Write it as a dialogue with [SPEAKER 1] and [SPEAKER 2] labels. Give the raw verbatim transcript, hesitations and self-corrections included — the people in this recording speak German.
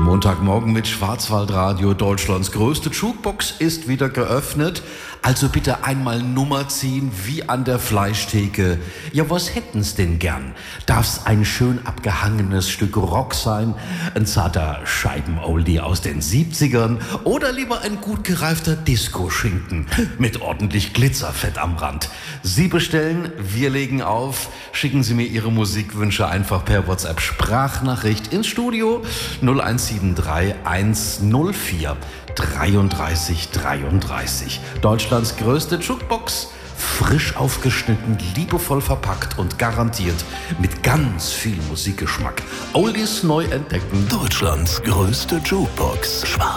[SPEAKER 1] Montagmorgen mit Schwarzwaldradio. Deutschlands größte Jukebox ist wieder geöffnet. Also bitte einmal Nummer ziehen wie an der Fleischtheke. Ja, was hätten's denn gern? Darf's ein schön abgehangenes Stück Rock sein? Ein zarter Scheibenoldie aus den siebzigern? Oder lieber ein gut gereifter Disco-Schinken mit ordentlich Glitzerfett am Rand? Sie bestellen, wir legen auf. Schicken Sie mir Ihre Musikwünsche einfach per WhatsApp-Sprachnachricht ins Studio null eins sieben drei eins null vier dreiunddreißig dreiunddreißig. Deutschlands größte Jukebox, frisch aufgeschnitten, liebevoll verpackt und garantiert mit ganz viel Musikgeschmack. Oldies neu entdecken.
[SPEAKER 2] Deutschlands größte Jukebox. Schwarz.